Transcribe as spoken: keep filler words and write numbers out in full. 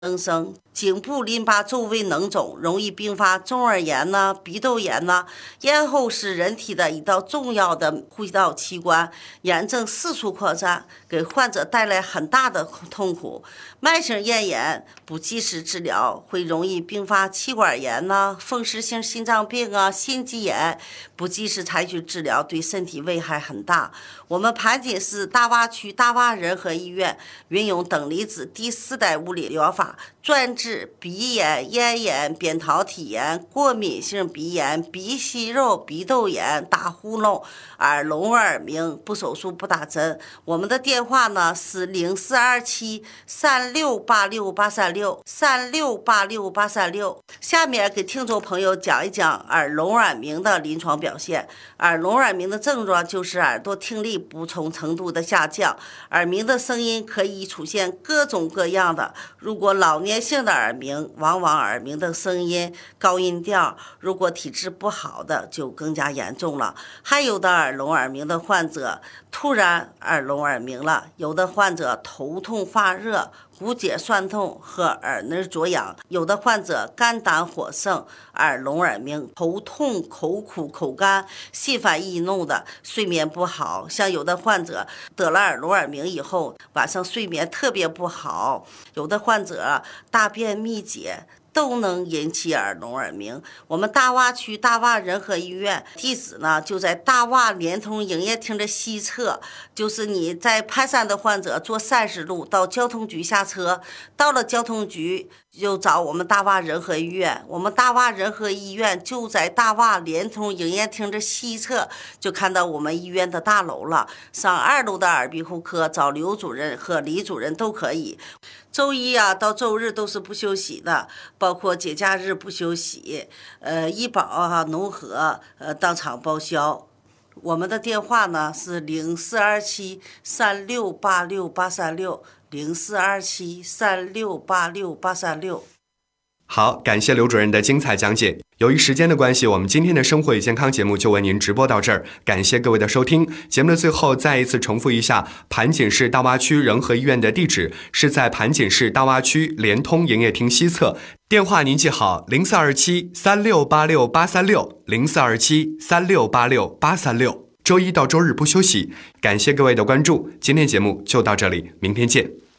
增生，颈部淋巴周围脓肿，容易并发中耳炎呢、鼻窦炎呢。咽喉是人体的一道重要的呼吸道器官，炎症四处扩散，给患者带来很大的痛苦。慢性咽炎不及时治疗，会容易并发气管炎呢、风湿性心脏病啊、心肌炎。不及时采取治疗，对身体危害很大。我们盘锦市大洼区大洼仁和医院运用等离子第四代物理疗法，专治鼻炎、咽炎、扁桃体炎、过敏性鼻炎、鼻息肉、鼻窦炎、打呼噜、耳聋耳鸣，不手术不打针。我们的电话呢是零四二七三六八六八三六三六八六八三六。下面给听众朋友讲一讲耳聋耳鸣的临床表现。耳聋耳鸣的症状就是耳朵听力不同程度的下降，耳鸣的声音可以出现各种各样的。如果老年性的耳鸣，往往耳鸣的声音高音调；如果体质不好的，就更加严重了。还有的耳聋耳鸣的患者突然耳聋耳鸣了，有的患者头痛发热、骨节酸痛和耳内灼痒，有的患者肝胆火盛、耳聋耳鸣、头痛、口苦、口干、心烦易怒的，睡眠不好。像有的患者得了耳聋耳鸣以后，晚上睡眠特别不好，有的患者大便秘结，都能引起耳聋耳鸣。我们大洼区大洼仁和医院地址呢就在大洼联通营业厅的西侧，就是你在盘山的患者坐三十路到交通局下车，到了交通局就找我们大洼仁和医院。我们大洼仁和医院就在大洼联通营业厅的西侧，就看到我们医院的大楼了。上二楼的耳鼻喉科找刘主任和李主任都可以。周一啊到周日都是不休息的，包括节假日不休息。呃，医保啊、农合呃当场报销。我们的电话呢是零四二七三六八六八三六零四二七三六八六八三六。 好，感谢刘主任的精彩讲解。由于时间的关系，我们今天的生活与健康节目就为您直播到这儿，感谢各位的收听。节目的最后再一次重复一下，盘锦市大洼区仁和医院的地址是在盘锦市大洼区联通营业厅西侧，电话您记好零四二七三六八六八三六零四二七三六八六八三六。周一到周日不休息，感谢各位的关注。今天节目就到这里，明天见。